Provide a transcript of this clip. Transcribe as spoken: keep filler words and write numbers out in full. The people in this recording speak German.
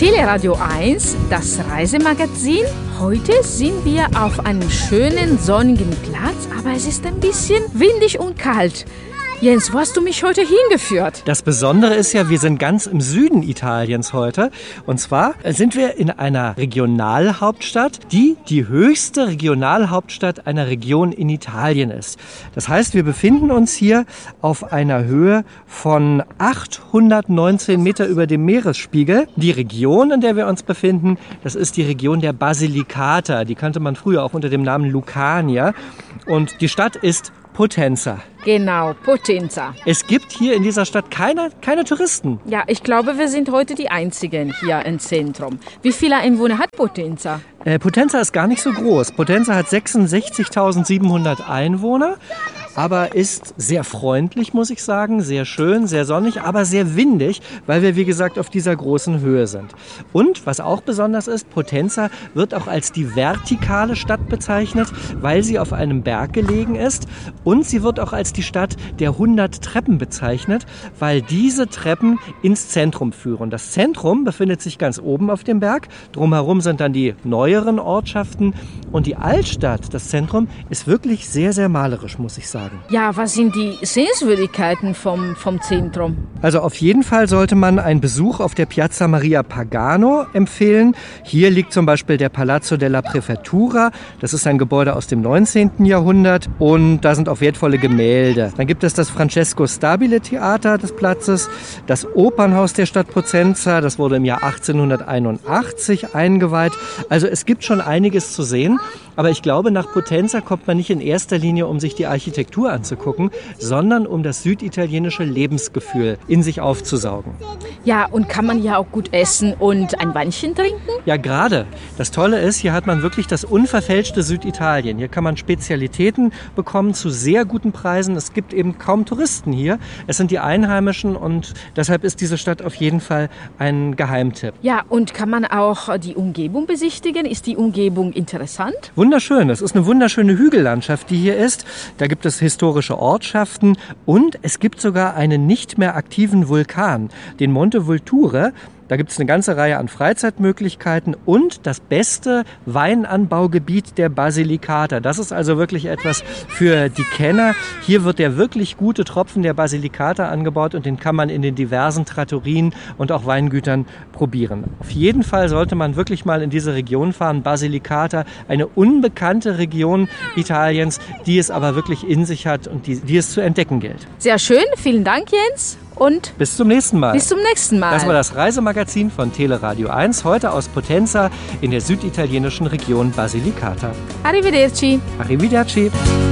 Teleradio eins, das Reisemagazin. Heute sind wir auf einem schönen sonnigen Platz, aber es ist ein bisschen windig und kalt. Jens, wo hast du mich heute hingeführt? Das Besondere ist ja, wir sind ganz im Süden Italiens heute. Und zwar sind wir in einer Regionalhauptstadt, die die höchste Regionalhauptstadt einer Region in Italien ist. Das heißt, wir befinden uns hier auf einer Höhe von achthundertneunzehn Meter über dem Meeresspiegel. Die Region, in der wir uns befinden, das ist die Region der Basilicata. Die kannte man früher auch unter dem Namen Lucania. Und die Stadt ist Potenza. Genau, Potenza. Es gibt hier in dieser Stadt keine, keine Touristen. Ja, ich glaube, wir sind heute die Einzigen hier im Zentrum. Wie viele Einwohner hat Potenza? Äh, Potenza ist gar nicht so groß. Potenza hat sechsundsechzigtausendsiebenhundert Einwohner, aber ist sehr freundlich, muss ich sagen. Sehr schön, sehr sonnig, aber sehr windig, weil wir, wie gesagt, auf dieser großen Höhe sind. Und was auch besonders ist, Potenza wird auch als die vertikale Stadt bezeichnet, weil sie auf einem Berg gelegen ist. Und sie wird auch als die Stadt der hundert Treppen bezeichnet, weil diese Treppen ins Zentrum führen. Das Zentrum befindet sich ganz oben auf dem Berg. Drumherum sind dann die neueren Ortschaften. Und die Altstadt, das Zentrum, ist wirklich sehr, sehr malerisch, muss ich sagen. Ja, was sind die Sehenswürdigkeiten vom, vom Zentrum? Also auf jeden Fall sollte man einen Besuch auf der Piazza Maria Pagano empfehlen. Hier liegt zum Beispiel der Palazzo della Prefettura. Das ist ein Gebäude aus dem neunzehnten Jahrhundert und da sind auch wertvolle Gemälde. Dann gibt es das Francesco Stabile Theater des Platzes, das Opernhaus der Stadt Potenza. Das wurde im Jahr achtzehnhunderteinundachtzig eingeweiht. Also es gibt schon einiges zu sehen. Aber ich glaube, nach Potenza kommt man nicht in erster Linie, um sich die Architektur anzugucken, sondern um das süditalienische Lebensgefühl in sich aufzusaugen. Ja, und kann man hier auch gut essen und ein Weinchen trinken? Ja, gerade. Das Tolle ist, hier hat man wirklich das unverfälschte Süditalien. Hier kann man Spezialitäten bekommen zu sehr guten Preisen. Es gibt eben kaum Touristen hier. Es sind die Einheimischen und deshalb ist diese Stadt auf jeden Fall ein Geheimtipp. Ja, und kann man auch die Umgebung besichtigen? Ist die Umgebung interessant? Wunderschön. Es ist eine wunderschöne Hügellandschaft, die hier ist. Da gibt es historische Ortschaften und es gibt sogar einen nicht mehr aktiven Vulkan, den Monte Vulture. Da gibt es eine ganze Reihe an Freizeitmöglichkeiten und das beste Weinanbaugebiet der Basilicata. Das ist also wirklich etwas für die Kenner. Hier wird der wirklich gute Tropfen der Basilicata angebaut und den kann man in den diversen Trattorien und auch Weingütern probieren. Auf jeden Fall sollte man wirklich mal in diese Region fahren. Basilicata, eine unbekannte Region Italiens, die es aber wirklich in sich hat und die, die es zu entdecken gilt. Sehr schön, vielen Dank, Jens. Und bis zum nächsten Mal. Bis zum nächsten Mal. Das war das Reisemagazin von Teleradio eins, heute aus Potenza in der süditalienischen Region Basilicata. Arrivederci. Arrivederci.